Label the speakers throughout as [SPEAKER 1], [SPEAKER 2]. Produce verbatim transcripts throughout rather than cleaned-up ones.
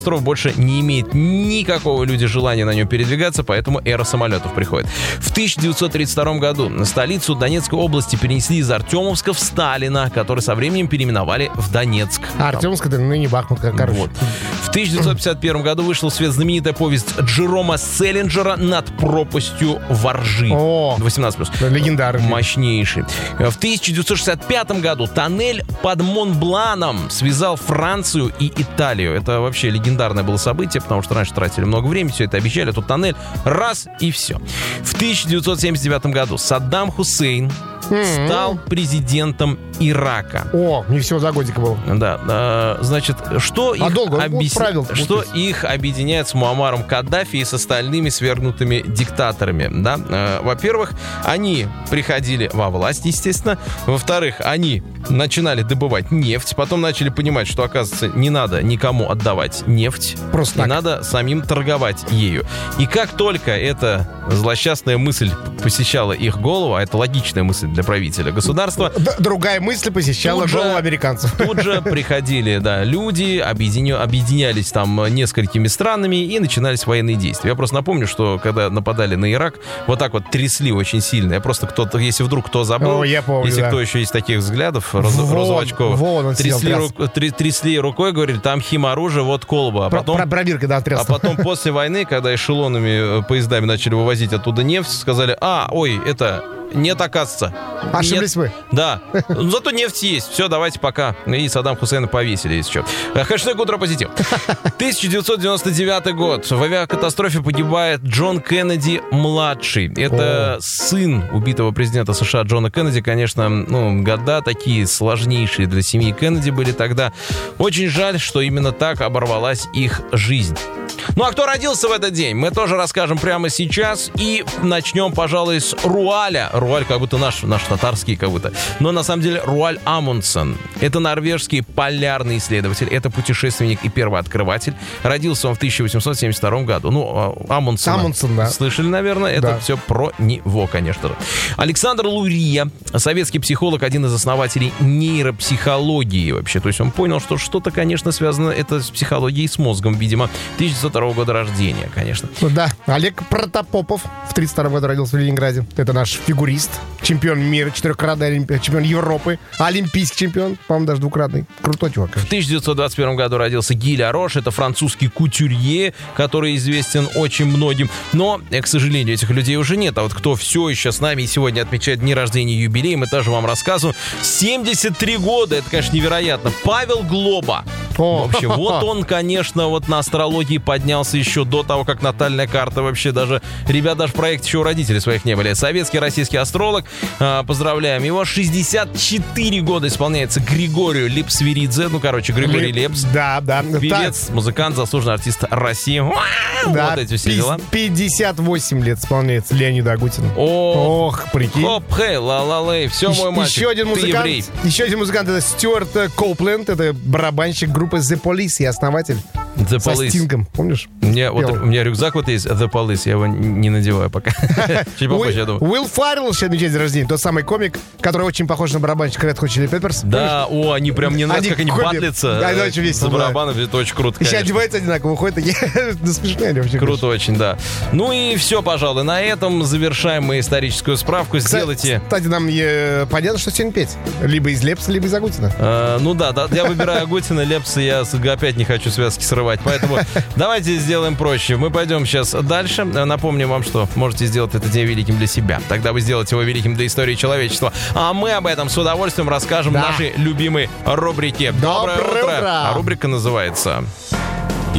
[SPEAKER 1] Остров больше не имеет никакого люди желания на нем передвигаться, поэтому эра самолетов приходит. В тысяча девятьсот тридцать втором году на столицу Донецкой области перенесли из Артемовска в Сталина, который со временем переименовали в Донецк.
[SPEAKER 2] А Артемовск — это ныне Бахмут, как короче.
[SPEAKER 1] Вот. В тысяча девятьсот пятьдесят первом году вышла в свет знаменитая повесть Джерома Селлинджера «Над пропастью воржи».
[SPEAKER 2] О,
[SPEAKER 1] восемнадцать плюс.
[SPEAKER 2] Легендарный.
[SPEAKER 1] Мощнейший. В тысяча девятьсот шестьдесят пятом году тоннель под Монбланом связал Францию и Италию. Это вообще легендарный Легендарное было событие, потому что раньше тратили много времени, все это обещали, а тут тоннель, раз и все. В тысяча девятьсот семьдесят девятом году Саддам Хусейн mm-hmm. стал президентом Ирака.
[SPEAKER 2] О, не всего за годика было.
[SPEAKER 1] Да, э, значит, что,
[SPEAKER 2] а
[SPEAKER 1] их,
[SPEAKER 2] долго,
[SPEAKER 1] объяс...
[SPEAKER 2] правил,
[SPEAKER 1] что их объединяет с Муаммаром Каддафи и с остальными свергнутыми диктаторами? Да? Э, во-первых, они приходили во власть, естественно. Во-вторых, они начинали добывать нефть, потом начали понимать, что, оказывается, не надо никому отдавать нефть,
[SPEAKER 2] просто
[SPEAKER 1] не
[SPEAKER 2] так.
[SPEAKER 1] надо самим торговать ею. И как только эта злосчастная мысль посещала их голову, а это логичная мысль для правителя государства,
[SPEAKER 2] Д- другая мысль посещала
[SPEAKER 1] же,
[SPEAKER 2] голову американцев.
[SPEAKER 1] Тут же приходили, да, люди, объединя... объединялись там несколькими странами и начинались военные действия. Я просто напомню, что когда нападали на Ирак, вот так вот трясли очень сильно. Я просто кто-то, если вдруг кто забыл,
[SPEAKER 2] О, я помню,
[SPEAKER 1] если
[SPEAKER 2] да.
[SPEAKER 1] кто еще из таких взглядов, роз...
[SPEAKER 2] Вон,
[SPEAKER 1] розовочков,
[SPEAKER 2] вон
[SPEAKER 1] трясли, рук... трясли рукой, говорили, там химоружие, вот колба. А потом,
[SPEAKER 2] про, про пробирка, да, тряс.
[SPEAKER 1] А потом после войны, когда эшелонами, поездами начали вывозить оттуда нефть, сказали, а, ой, это... Нет, оказывается.
[SPEAKER 2] Ошиблись
[SPEAKER 1] Нет.
[SPEAKER 2] вы.
[SPEAKER 1] Да. Но зато нефть есть. Все, давайте пока. И Саддам Хусейна повесили, если что. Хэштег «Утро позитив». тысяча девятьсот девяносто девятый год. В авиакатастрофе погибает Джон Кеннеди-младший. Это О. сын убитого президента США Джона Кеннеди. Конечно, ну, года такие сложнейшие для семьи Кеннеди были тогда. Очень жаль, что именно так оборвалась их жизнь. Ну а кто родился в этот день, мы тоже расскажем прямо сейчас. И начнем, пожалуй, с Руаля. Руаль как будто наш, наш татарский как будто. Но на самом деле Руаль Амундсен. Это норвежский полярный исследователь. Это путешественник и первооткрыватель. Родился он в тысяча восемьсот семьдесят втором году. Ну, Амундсен.
[SPEAKER 2] Амундсен, да.
[SPEAKER 1] Слышали, наверное? Это
[SPEAKER 2] да.
[SPEAKER 1] все про него, конечно же. Александр Лурия. Советский психолог, один из основателей нейропсихологии вообще. То есть он понял, что что-то, конечно, связано это с психологией, с мозгом, видимо. тысяча девятьсот второго года рождения, конечно.
[SPEAKER 2] Да, Олег Протопопов в тридцать втором году родился в Ленинграде. Это наш фигурист, чемпион мира, четырехкратный олимпи... чемпион Европы, олимпийский чемпион, по-моему, даже двукратный. Крутой чувак, конечно.
[SPEAKER 1] В тысяча девятьсот двадцать первом году родился Ги Ля-Рош. Это французский кутюрье, который известен очень многим. Но, к сожалению, этих людей уже нет. А вот кто все еще с нами и сегодня отмечает дни рождения и юбилей, мы тоже вам рассказываем. семьдесят три года, это, конечно, невероятно. Павел Глоба.
[SPEAKER 2] О.
[SPEAKER 1] Вообще, вот он, конечно, вот на астрологии поднялся еще до того, как натальная карта вообще даже... Ребят даже в проекте еще у родителей своих не были. Советский российский астролог. А, поздравляем его. шестьдесят четыре года исполняется Григорию Лепсверидзе. Ну, короче, Григорий
[SPEAKER 2] Леп...
[SPEAKER 1] Лепс.
[SPEAKER 2] Да, да.
[SPEAKER 1] Певец,
[SPEAKER 2] так.
[SPEAKER 1] музыкант, заслуженный артист России.
[SPEAKER 2] Да,
[SPEAKER 1] вот эти все дела.
[SPEAKER 2] пятьдесят восемь лет исполняется Леониду Агутину.
[SPEAKER 1] О,
[SPEAKER 2] Ох, прикинь.
[SPEAKER 1] Хоп, хей, ла-ла-лей. Все, мой мальчик.
[SPEAKER 2] Еще один музыкант. Еще один музыкант. Это Стюарт Коупленд. Это барабанщик группы The Police и основатель.
[SPEAKER 1] The
[SPEAKER 2] Со
[SPEAKER 1] Police.
[SPEAKER 2] Стингом, помнишь?
[SPEAKER 1] У меня, вот, у меня рюкзак вот есть The Police, я его не надеваю пока. Чуть попозже, я думаю.
[SPEAKER 2] Уилл Фаррелл сейчас отмечает день рождения. Тот самый комик, который очень похож на барабанщика Red Hot Chili Peppers.
[SPEAKER 1] Да, о, они прям не нравятся, как они батлятся.
[SPEAKER 2] Да, это очень весело.
[SPEAKER 1] За барабанов, это очень круто,
[SPEAKER 2] еще одеваются одинаково, выходят такие. Да смешные вообще.
[SPEAKER 1] Круто очень, да. Ну и все, пожалуй. На этом завершаем мы историческую справку. Сделайте...
[SPEAKER 2] Кстати, нам э, понятно, что сегодня петь. Либо из Лепса, либо из Агутина.
[SPEAKER 1] Э, ну да, да, я выбираю Агутина, Лепса, я опять не хочу связки срывать. Поэтому давайте сделаем проще. Мы пойдем сейчас дальше. Напомним вам, что можете сделать этот день великим для себя. Тогда вы сделаете его великим для истории человечества. А мы об этом с удовольствием расскажем
[SPEAKER 2] да.
[SPEAKER 1] в нашей любимой рубрике.
[SPEAKER 2] Доброе, Доброе утро. утро!
[SPEAKER 1] А рубрика называется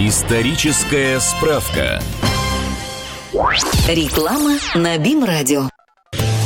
[SPEAKER 3] «Историческая справка».
[SPEAKER 4] Реклама на БИМ-радио.